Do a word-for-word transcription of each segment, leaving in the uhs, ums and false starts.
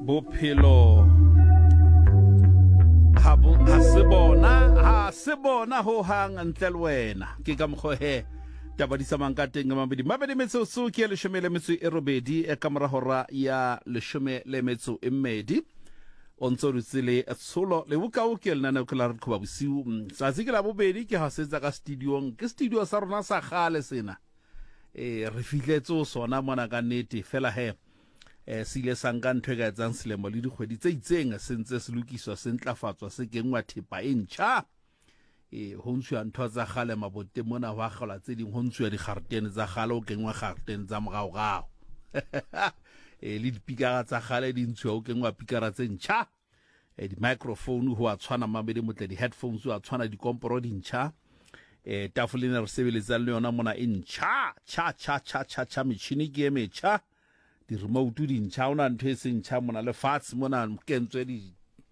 bophelo ha bo ha se bona ha se bona ho hang ntle le wena ke ka mkhohe taba di samang ka teng mabedi mabedi metso so ke le shomele metso e robedi e ka mora hora ya le shomele metso e mmedi ontso rutsile solo le bukao ke lena na kula re khoba bosiu sa tsikela bobedi ke ha setsa ka studio ke studio sa rona sa khale sena e re fitletse sona mona ka nete fela he eh sile sanga ntwe ga tsang selemo le dikgwedi tse itseng sentse se lokiswa se ntlafatswa se kengwa thepa e ntšha e ho ntswa ntho tsa gale mabote mona wa gala tse ding ho ntswa di garten tsa gale o kengwa garten tsa mogao gao e le dipikara tsa gale di ntswa o kengwa pikara tse ntšha e di microphone ho a tshwana mabedi motle di headphones ho a tshwana di komporo di ntšha e tafolene re sebeletsa le yona mona e ntšha cha cha cha cha cha machine ke me cha di remote di ntšha ona ntho e seng ntšha mona le fats mona kentswe di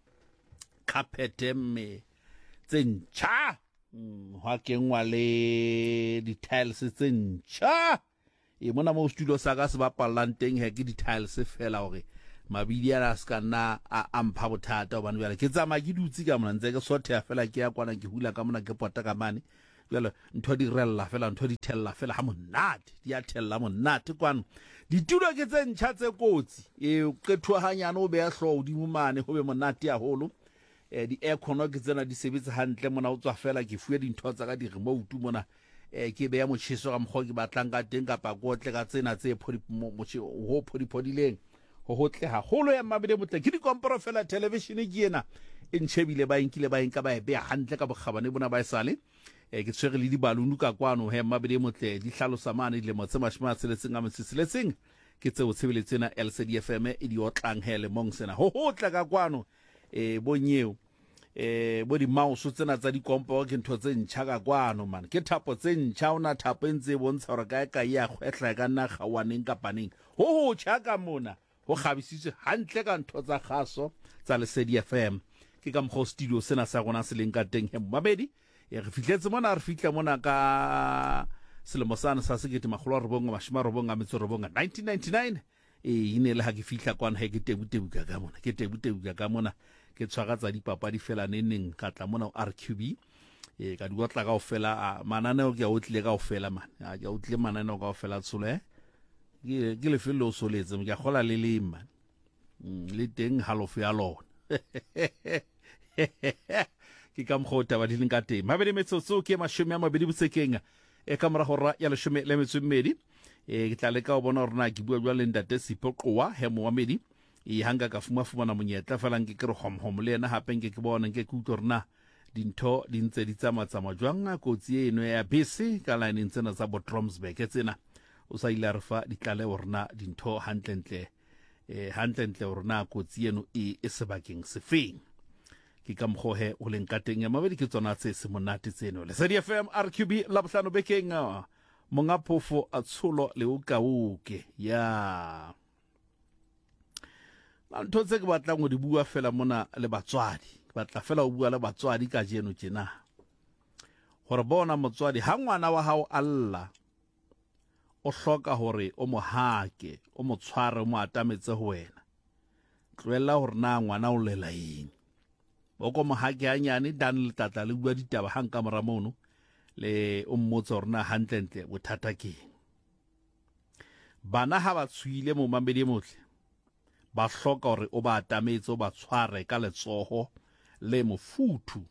carpet me tse ntšha ha kengwa le di tiles tse ntšha e mona mo studio sa ka se bapalang teng he ke di tiles fela hore mabidi a ska nna a ampha bothata hobane jwale ke tsama ke dutsi ka mona ntse ke sotha fela ke ya kwana ke hula ka mona ke pota ka mane jwale ntho di rella fela ntho di thella fela ha monate di a thella monate kwana ditulo ke tse ntšha tse kotsi e qethwa hanyane o be ya hlo di mumane ho be monate ya holo e di air conditioner ke tsena di sebetsa hantle mona o tswa fela ke fuwe dintho tsa ka di remote mona e ke be ya mochiso ka mkgo ke batlang ka teng ka pa kotle ka tsena tse phodi ho phodi phodileng ho hotle ha holo ya mabede motle ke di komporo fela television ke ena e ntshebile ba inkile ba inka ba e be hantle ka bogabane bona ba isale e ke tshwere le di balunu ka kwano he mabede motle di hlalosa mane le mo tsema shima tseletseng a motseseletseng ke tse o tshebeletsena L C D F M e di otlang hele mong sena ho hotle ka kwano e bonyeo e bo di mouse tsena tsa di kompo ke ntho tse ntšha ka kwano man ke thapo tse ntšha ona thapo entse bontsha hore kae ka ya khwehla ka nna gawaneng ka paneng ho ho tšhaka mona ho khabisitswe hantle ka ntho tsa khaso tsa L C D F M ke ka mkho studio sena sa rona se leng ka teng he mabedi e re fitletse mona re fitla mona ka selemo sana sa sekete magolo a robonga mashima robonga metso robonga nineteen ninety-nine e ine le ha ke fitla kwana he ke tebutebuka ka mona ke tebutebuka ka mona ke tshwara tsa dipapadi fela nenneng ka tla mona R Q B e ka di gotla ka ofela mananeo ke a otlile ka ofela man a ke otlile mananeo ka ofela tsole ke ke le felo so letse ke gola le le man le teng halofu ya lona ke ka mkhota ba dileng ka teng mabedi metsotso ke mashome a mabedi botsekeng e ka mora hora ya leshome le metso mmedi e ke tla le ka o bona rona ke bua jwa le ntate Sipoqwa he Mohamedi e hanga ka fuma fumana monyetla fela nke ke re hom hom le ena hape nke ke bona nke ke utlo rena dintho di ntse di tsamatsama jwang a kotsi eno ya bese ka line tsena tsa Botromsburg tsena o sa ile refa ditlale rena dintho hantlentle eh hantlentle rena kotsi eno e sebakeng sefeng ke ka mkhohe o leng ka teng ya mabedi ke tsona tse se monate tseno le C D F M R Q B la bohlano bekeng monga phofo a tsholo le ukauke ya ntho tse ke batlang go di bua fela mona le batswadi ke batla fela o bua le batswadi ka jeno tjena gore bona motswadi ha ngwana wa hao alla o hloka hore o mo hake o mo tshware o mo atametse ho wena tloela hore na ngwana o lela eng o ko mo hake hanyane dan le tata le bua ditaba hang ka mora mono le o mmotsa hore na hantlentle bothata ke bana ha ba tswile mo mambedi motle ba hloka hore o ba atametse o ba tshware ka letsoho le mofuthu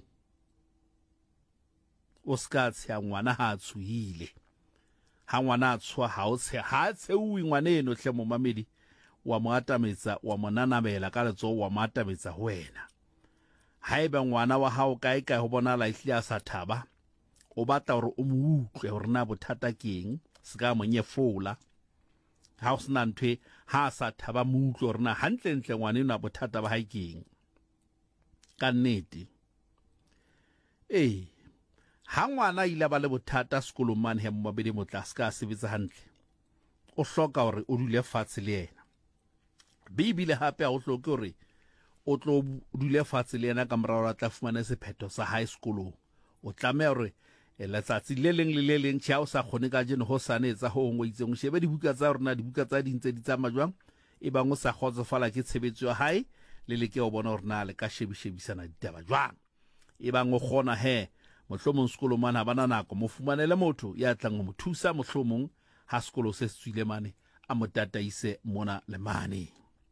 o ska tsha ngwana ha tswile ha ngwana a tswa ha o tshe ha tsheui ngwana eno hle mo mamedi wa mo atametsa wa monanabela ka letsoho wa mo atametsa ho wena haeba ngwana wa hao kae kae ho bona la ihlia sa thaba o batla hore o mo utlwe hore na bothata keng se ka mo nyefola ha o sna ntwe ha sa thaba mo utlwe hore na hantle ntle ngwana ena bothata ba hae keng ka nnete eh ha ngwana ile ba le bothata sekolong mane he mmabedi motla ska sebetsa hantle o hloka hore o dule fatshe le yena bibile hape a o hloke hore o tlo dule fatshe le yena ka morao ra tla fumana sephetho sa high school o tlameha hore letsatsi le leng le le leng tšha o sa kgone ka jeno ho sanetsa ho ngwe itseng shebe dibuka tsa rona dibuka tsa dintse di tsama jwang e bang o sa kgotsofala ke tshebetso ya hae le leke o bona hore na le ka shebishebisana ditaba jwang e bang o kgona he mohlomong sekolo mana bana nako mo fumanele motho ya tlang go mo thusa mohlomong ha sekolo se tswile mane a mo tataise mona le mane.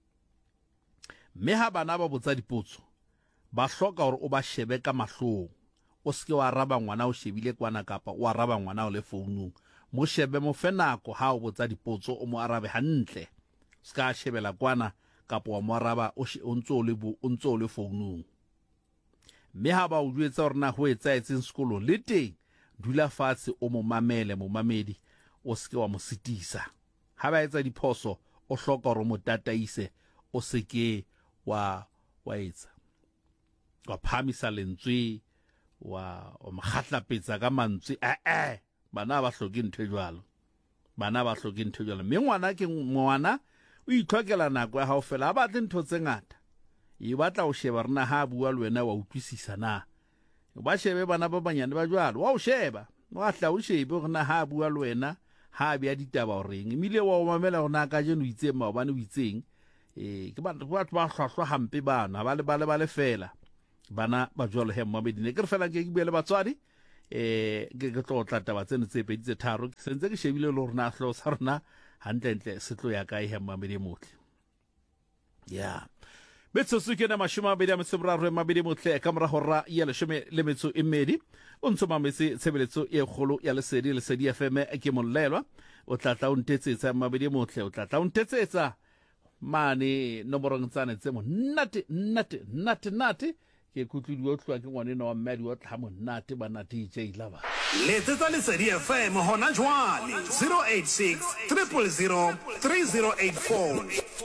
Mme ha bana ba botsa dipotso ba hloka hore o ba shebe ka mahlong, o seke wa araba ngwana o shebile kwana kapa o araba ngwana o le founung. Mo shebe mo fe nako ha o botsa dipotso o mo arabe hantle, ska shebela kwana kapa wa mo araba o ntso le bo o ntso le founung. Mme ha ba o jwetsa hore na ho etsaetseng sekolo le teng, dula fatshe o mo mamele mo mamedi, o seke wa mo sitisa. Ha ba etsa diphoso o hloka hore mo tataise, o seke wa wa etsa wa phamisa lentswe wa o mkhatlapetsa ka mantswe eh eh bana ba hloke ntho jwalo bana ba hloke ntho jwalo. Mme ngwana ke ngwana o itlhokela nako ya hao fela, a batle ntho tse ngata e batla o sheba rena ha bua le wena wa utlwisisa na, ba shebe bana ba banyane ba jwalo wa o sheba wa hla o shebe rena ha bua le wena ha bia ditaba o reng emile wa o mamela gona ka jeno itseng ma bana o itseng eh ke batho ba hlwahlwa hampe bana ba le ba le ba le fela bana ba jwalo he mmabedine ke re fela ke buele batswadi eh ke ke tlo tla taba tsene tse pedi tse tharo sentse ke shebile le rena hlo sa rena hantle ntle se tlo ya kae he mmabedi motle ya betso se ke na mashuma be ya mtsebra re mmabedi motle ka mora hora ya le shome le metso e mmedi o ntso mametse tshebeletso e kgolo ya lesedi lesedi F M ke mollelwa o tla tla o ntetsetsa mmabedi motle o tla tla o ntetsetsa mane nomorong tsane tse mo nnate nnate nnate nnate ke kutludi o tlwa ke ngwane no wa mmadi o tla mo nnate ba na D J Lava letsetsa lesedi F M hona jwale zero eight six zero zero three zero eight four.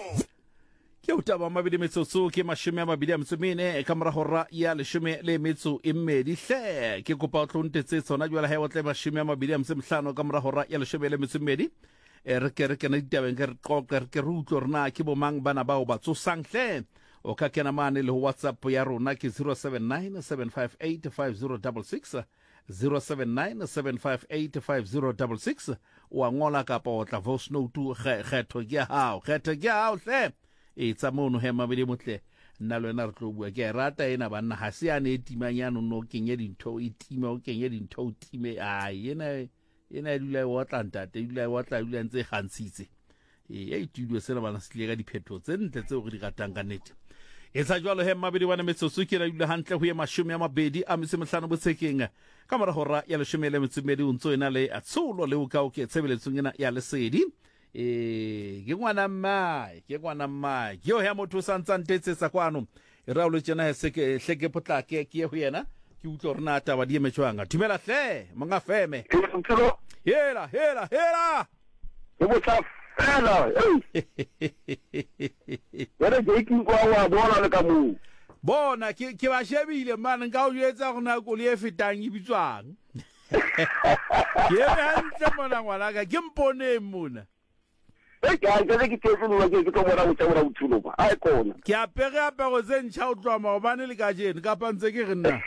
ke utaba mabedi metsotso ke mashome a mabedi a metso mene e ka mora hora ya leshome le metso e mmedi hle ke kopa o tlontetse tsona jwale ha o tle mashome a mabedi a metso mhlano ka mora hora ya leshome le metso mmedi e re ke re ke na ditabeng ke re qoqa ke re utlo rena ke bo mang bana bao ba tsosang hle o ka kena mane le WhatsApp ya rona ke zero seven nine seven five eight five zero six six zero seven nine seven five eight five zero six six wa ngola kapa o tla voice note kgetho ke hao kgetho ke hao hle e tsa mono he mabedi motle nna le wena re tlo bua ke rata ena banna ha se ane timanyano no kenye dintho e tima o kenye dintho o time ai ena ena dula wa tlanta te dula wa tla dula ntse kgantsitse e e tudio sena bana se le ga diphetho tse ntle tse o di ratang ka nete e tsa jwalo he mabedi wana metsotso ke ra dula hantle ho ye mashome a mabedi a metse mehlano botsekeng ka mora hora ya leshome le metso mmedi o ntso ena le atsulo le o ka o ke tshebeletsong ena ya lesedi eh ke ngwana mma ke ngwana mma ke o he motho sa ntsa ntetsetsa kwano e ra o le tsena he se ke hleke potlake ke ye ho yena ke utlo rena taba di emetswanga dumela hle monga feme hela hela hela e bo tsa fela yare ke ke kwa wa bona le ka mo bona ke ke ba shebile man nka o yetsa gona go le fetang e bitswang ke ba ntse mona ngwana ka ke mpone mona e ke a ke ke tse no ke ke to bona o tsela o thulo ba ai kona ke apere apego tse ntšha o tlwa maobane le ka jene ka pantse ke re nna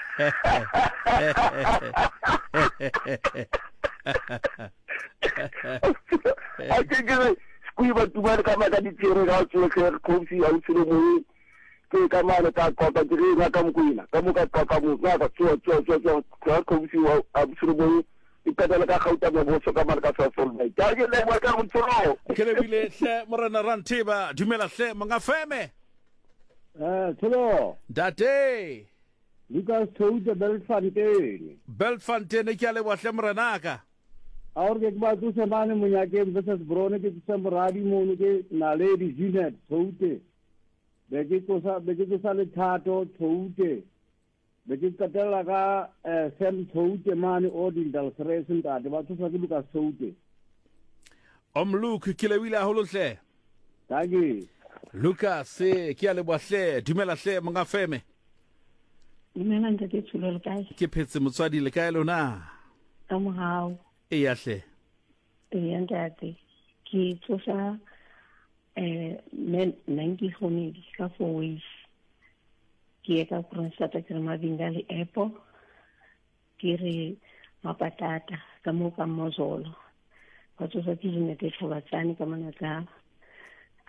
a ke ke skui ba tu ba ka ma ka di tsere ga tsho ke khofi a utsile mo ke ka ma le ka kota ke re ka mo kuina ka mo ka ka mo ka ka tsho tsho tsho ka khofi a utsile mo ipetela ka gauta mo botso ka marka sa solva ja ke le mo ka mo tsolo ke le bile hle morena Rantiba dumela hle monga feme eh tsolo date Lucas Touta Belfontaine Belfontaine ke le wa hle morena ka aur ke ba tu se mane mo nya ke versus brone ke se moradi mo no ke na le di Zinet Toute be ke ko sa be ke sa le thato Toute be ke katela ka Sam Toute mane odin dal sresen ta de ba tu sa ke Lucas Toute om Luke ke le wile a holo hle tagi Lucas ke le wa hle dumela hle monga feme Dumela ntate Thulo le kae ke phetse motswadi le kae lona ka mo hao e ya hle e ya ntate ke tsosa eh men ninety khonedi ka four ways ke ka pronsata ke mabinga le epo ke re mapatata ka mo ka mozolo ba tsosa ke ne te tshola tsane ka mana tsa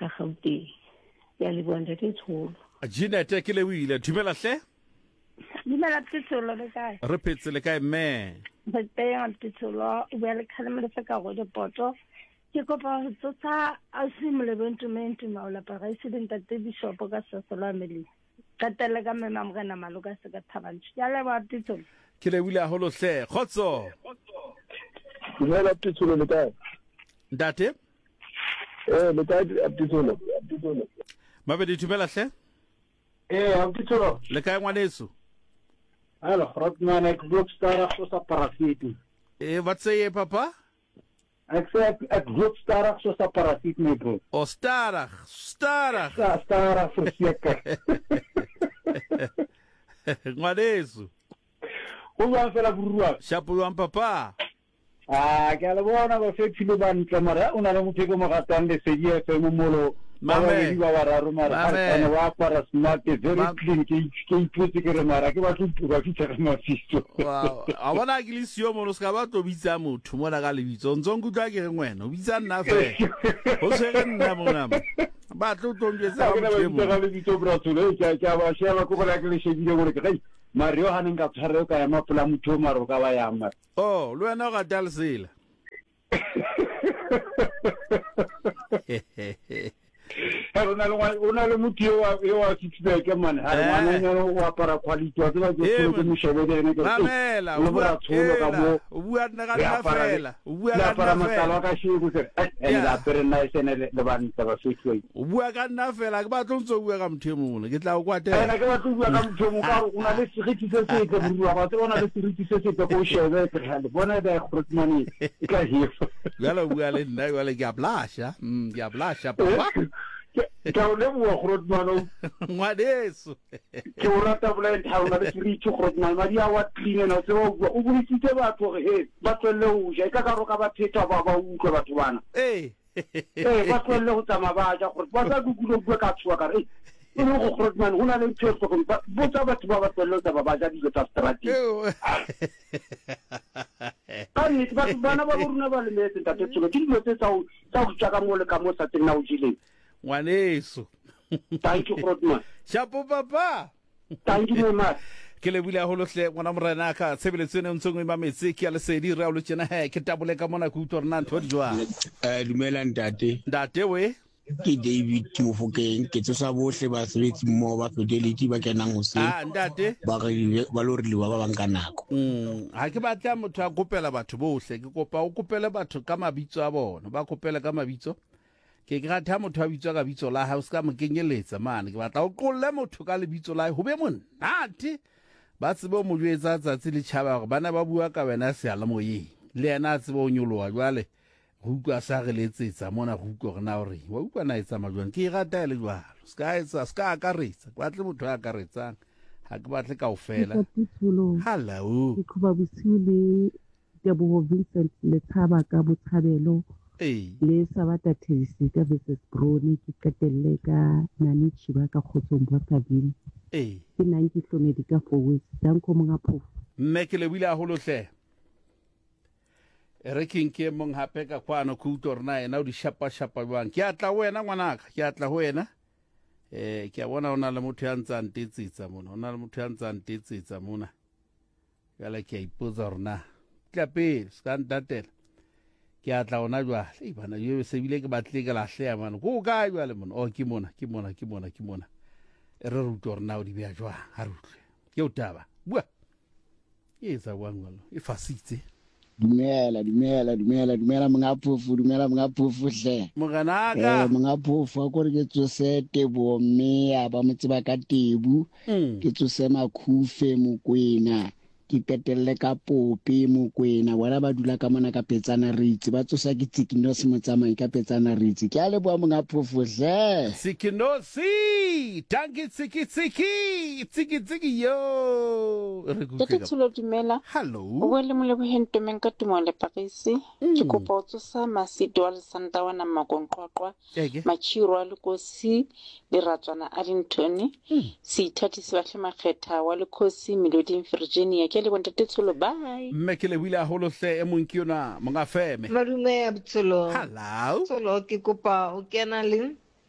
ka Gauteng ya le bona ke tsholo Jeanette ke le wile dumela hle Dumela Titolo le kae? re phetse le kae mme Ba teng Titolo o bua le khalema le ka go de poto. Ke kopa ho tsotsa a simole bentumente maola pa ga isideng ka te bishop ka sesela meli. Ka tele ka mema mrena maloka se ka thabantsho. Ya le ba Titolo. ke le wile a holo hle khotso dumela Titolo le kae ntate eh le kae Titolo mabedi dumela hle eh Titolo le kae ngwaneso alo Rotman ek group star so sa parasite e what say papa Except at group star so sa parasite me bro. o starag starag Sa star so seker. ngwaneso O wa fela burua. shapo wa papa Ah, ke a le bona go fetile ba ntle mara o na le motho go mo gatang le sedi F M molo. Mame. Ba wa raro mara. Mame. Ana wa para smart very Ma- clean ke ke iputse ke re mara ke ba tlo ba fitsa ma fisto. wow a bona ke le sio mo ska ba to bitsa motho mo la ka le bitso ntsong kutwa ke re ngwena o bitsa nna fe o se re nna mo nama ba tlo to Sa ntse ke na ba mo fitsa le bitso bra tsole ke ke ba sheba ko ba ke le shebile gore ke gai. Mario ha nka tshware ka ya mapula motho maro ka ba ya ma. oh le wena o ga dalsela Ona le ona le motho yo yo wa tsitse ke man ha Eh. ngwana nyano wa para quality wa tsela ke Eh, tsolo ke man. mo shebele ne ke mamela o bua tsolo ka mo o bua nna ka le nna apara le- fela o bua le ka apara nna matlalo fela a ka shego se eh ene Yeah. la pere nna sene le le bana ba fetwa o bua ka nna fela ke ba tlo ntse o bua ka motho e mongwe ke tla o ena kwatela ke ba tluwa ka motho mo ka o na le seriti se se ke burua ba tsona le seriti se se ke go shebe ke ha le bona da khotmani ka hifa jalo o bua le nna jale ke a blasha mm ke a blasha papa ke o le mo khotmano ngwaneso ke o rata bola ntha ona le seriti khotmani ma dia wa clean na se o o buisitse batho ge he ba tswelle o ja ka ka ro ka ba pheta ba ba utlwe batho bana eh eh ba tswelle go tsama ba ja gore ba sa gugulo bua ka tswa ka re e no go khotmani hona le tshepo go ba botsa batho ba ba tswelle tsa ba ba ja dijo tsa strati ka nnete batho bana ba borona ba le metse ntate tsolo ke dilo tse tsa o tsa go tsaka mo le ka mo sa tsena o jileng ngwaneso thank you Rotman shapo papa thank you very much ke le bile holo hle ngwana morena ka tshebeletso ne ntsong e mametse ke ya le sedi re a lo tsena he ke tabole ka mona ku utlwa rena ntho di jwa Eh dumela ntate ndate we ke David Mofokeng ke tsosa bohle ba sebetsi mo ba fidelity ba kenang ho se ah ndate ba re ba lo re le ba bang ka nako mm ha ke batla motho a kopela batho bohle ke kopa o kopele batho ka mabitso a bona ba kopele ka mabitso ke ke ratha motho a bitswa ka bitso la ha o ska mo kenyeletsa mane ke batla o qolle motho ka lebitso la ho be monate ba tsebe mo jwetsa tsatsi le tshaba gore bana ba bua ka wena se ala moyeng le yena a tsebe o nyoloa jwale go utlwa sa re letsetsa mona go utlwa gore na ore wa utlwa na etsa majwang ke e rata le jwalo ska etsa ska akaretsa ke batle motho a akaretsang ha ke batle kaofela Titolo hallo ke khuba bosiu le Teboho Vincent le tshaba ka botshabelo eh le Sabata Thabisi ka versus Brony ke katelle ka Nani Chiba ka Khotsong bo Tabini eh ke ninety hlomedi ka four weeks danko monga phofu mme ke le bile a holo hle re ke nke mong hape ka kwano ku utlwa rena ena o di shapa shapa jwang ke atla ho wena ngwanaka ke atla ho wena eh ke a bona ona le motho ya ntsa ntetsitsa mona ona le motho ya ntsa ntetsitsa mona jale ke a ipotsa rena tla pele ska ntatela ke atla ona jwale e bana yo se bile ke batle ke lahle ya mano go ka jwale mona o ke mona ke mona ke mona ke mona e re rutwa rena o di bea jwang ha rutlwe ke o taba bua e tsa wangalo e fasitse dumela dumela dumela dumela monga phofu dumela monga phofu hle eh moganaka monga phofu a gore ke tsose Tebo mme a ba motse ba ka Tebu mm ke tsose Makhufe Mokwena ke petelle ka Pope Mokwena wala ba dula ka mona ka Petsana Ritse ba tsosa ke tsikino se motsamai ka Petsana Ritse ke a le bua monga phofu hle sikinosi tanki tsiki tsiki tsiki tsiki yo re Ke kutleka Titolo dumela. O hello bua le Moleboheng Ntomeng ka Tumo le Paris. Mm. Ke kopa o tsosa Masido wa Lesanta wa na Makonqwaqwa. eke Machiro wa Lekosi le Ratswana a Dintoni. Mm. Seithati se bahle makgetha wa Lekosi Melody Virginia. Ke le bonta Titolo bye. mme ke le bile a holo hle e mong ke yona monga feme Madume ya Bitsolo. hello Tsolo ke kopa o kena le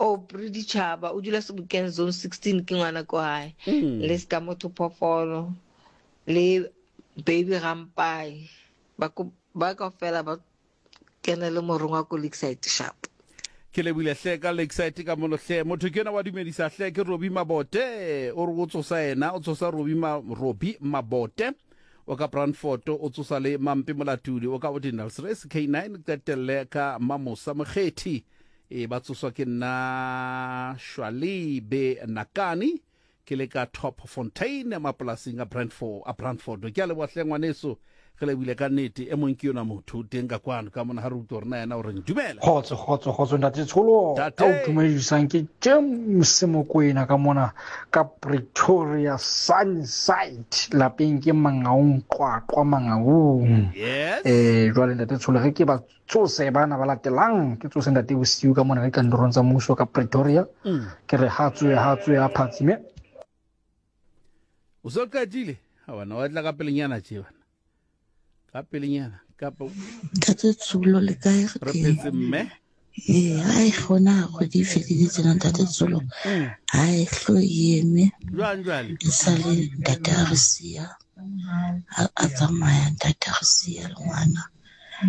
o Brady Chaba o dula Sebokeng zone sixteen ke ngwana ko hae le ska motho phofolo le baby Rampai ba ko ba ka fela ba kena le morongwa ko Lakeside Sharp ke le bile hle ka Lakeside ka mono hle motho ke na wa dumedisa hle ke Robi Mabote o re go tsosa ena o tsosa Robi ma Robi Mabote o ka Brandford o tsosa le Mampi Molatudi o ka Ordinals Race K nine ka telle ka Mamosa Mokgethi e ba tsoswa ke na Shwali be Nakani ke le ka Top Fontaine mapolasing a Brandford a Brandford ke le bohle ngwaneso ke le bile ka nete e mong ke yona motho teng ka kwano ka mona ha re utlwa rena yena o re dumela khotso khotso khotso ntate tsholo ka o dumedisang ke James Mokoena ka mona ka Pretoria Sunside lapeng ke Mangaung Qwaqwa Mangaung eh jwale ntate tsholo ge ke ba tsose bana ba latelang ke tsose ntate bosiu ka mona ka ndorong tsa mmuso ka Pretoria ke re ha tswe ha tswe a phatsime o so ka dile ha bana wa tla ka pelenyana tje bana ka pelenyana ka pa Ntate Tsulo le kae re phetse mme eh ai khona go di fedile tsena Ntate Tsulo ai hlo yeme jwang jwale sale Ntate Arisia a tsamaya Ntate Arisia le ngwana